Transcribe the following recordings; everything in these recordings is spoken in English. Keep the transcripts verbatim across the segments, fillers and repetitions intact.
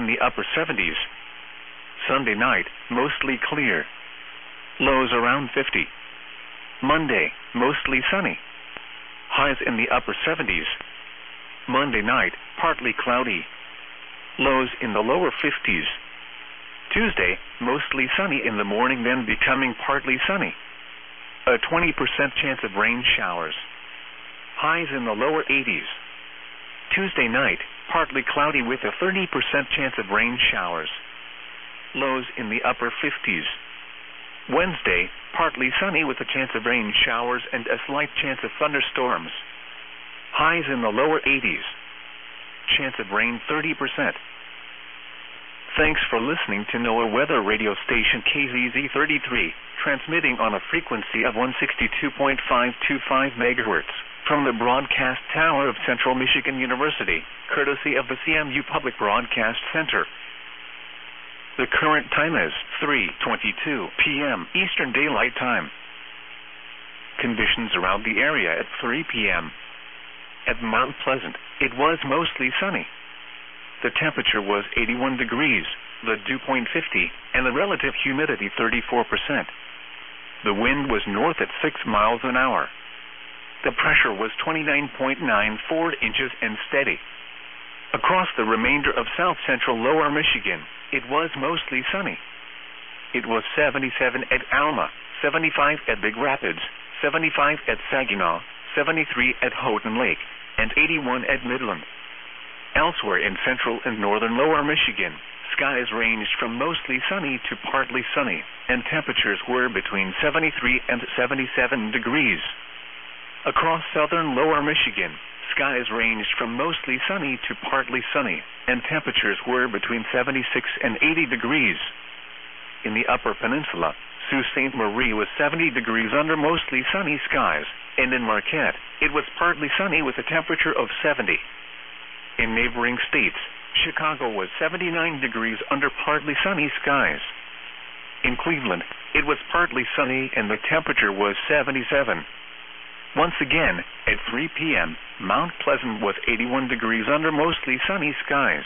in the upper seventies. Sunday night, mostly clear. Lows around fifty. Monday, mostly sunny. Highs in the upper seventies. Monday night, partly cloudy. Lows in the lower fifties. Tuesday, mostly sunny in the morning, then becoming partly sunny. A twenty percent chance of rain showers. Highs in the lower eighties. Tuesday night, partly cloudy with a thirty percent chance of rain showers. Lows in the upper fifties. Wednesday, partly sunny with a chance of rain showers and a slight chance of thunderstorms. Highs in the lower eighties. Chance of rain thirty percent. Thanks for listening to NOAA Weather Radio Station K Z Z thirty-three, transmitting on a frequency of one sixty-two point five two five megahertz from the broadcast tower of Central Michigan University, courtesy of the C M U Public Broadcast Center. The current time is three twenty-two p m Eastern Daylight Time. Conditions around the area at three p m At Mount Pleasant, it was mostly sunny. The temperature was eighty-one degrees, the dew point fifty, and the relative humidity thirty-four percent. The wind was north at six miles an hour. The pressure was twenty-nine point nine four inches and steady. Across the remainder of south-central lower Michigan, it was mostly sunny. It was seventy-seven at Alma, seventy-five at Big Rapids, seventy-five at Saginaw, seventy-three at Houghton Lake, and eighty-one at Midland. Elsewhere in central and northern lower Michigan, skies ranged from mostly sunny to partly sunny, and temperatures were between seventy-three and seventy-seven degrees. Across southern lower Michigan, skies ranged from mostly sunny to partly sunny, and temperatures were between seventy-six and eighty degrees. In the upper peninsula, Sault Ste. Marie was seventy degrees under mostly sunny skies, and in Marquette, it was partly sunny with a temperature of seventy. In neighboring states, Chicago was seventy-nine degrees under partly sunny skies. In Cleveland, it was partly sunny and the temperature was seventy-seven. Once again, at three p m, Mount Pleasant was eighty-one degrees under mostly sunny skies.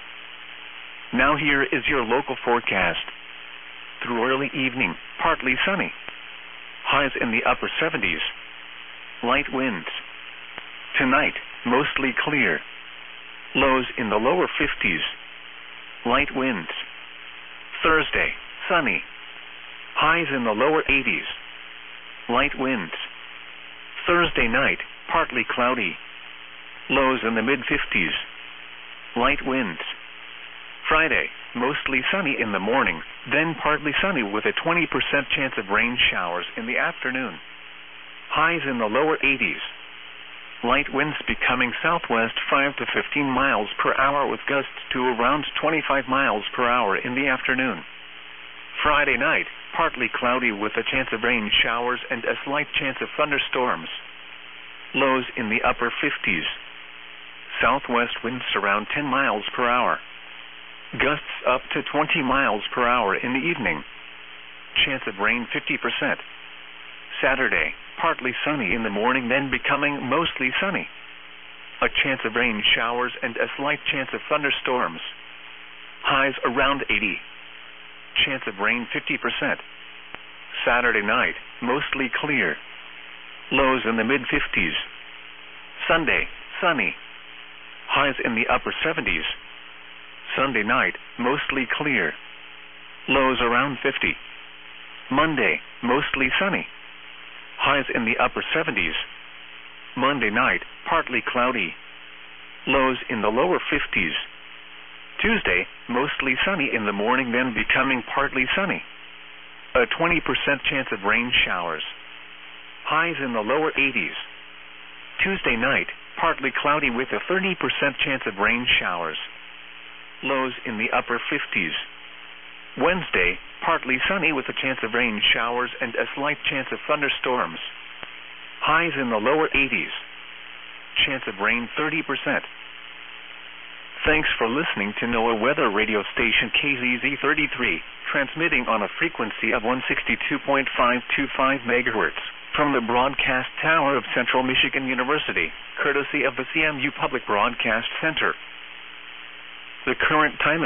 Now here is your local forecast. Through early evening, partly sunny. Highs in the upper seventies. Light winds. Tonight, mostly clear. Lows in the lower fifties. Light winds. Thursday, sunny. Highs in the lower eighties. Light winds. Thursday night, partly cloudy. Lows in the mid-fifties. Light winds. Friday, mostly sunny in the morning, then partly sunny with a twenty percent chance of rain showers in the afternoon. Highs in the lower eighties. Light winds becoming southwest five to fifteen miles per hour with gusts to around twenty-five miles per hour in the afternoon. Friday night, partly cloudy with a chance of rain showers and a slight chance of thunderstorms. Lows in the upper fifties. Southwest winds around ten miles per hour. Gusts up to twenty miles per hour in the evening. Chance of rain fifty percent. Saturday, partly sunny in the morning, then becoming mostly sunny. A chance of rain showers and a slight chance of thunderstorms. Highs around eighty. Chance of rain fifty percent. Saturday night, mostly clear. Lows in the mid-fifties. Sunday, sunny. Highs in the upper seventies. Sunday night, mostly clear. Lows around fifty. Monday, mostly sunny. Highs in the upper seventies. Monday night, partly cloudy. Lows in the lower fifties. Tuesday, mostly sunny in the morning, then becoming partly sunny. A twenty percent chance of rain showers. Highs in the lower eighties. Tuesday night, partly cloudy with a thirty percent chance of rain showers. Lows in the upper fifties. Wednesday, partly sunny with a chance of rain showers and a slight chance of thunderstorms. Highs in the lower eighties. Chance of rain thirty percent. Thanks for listening to NOAA Weather Radio Station K Z Z thirty-three, transmitting on a frequency of one sixty-two point five two five megahertz from the broadcast tower of Central Michigan University, courtesy of the C M U Public Broadcast Center. The current time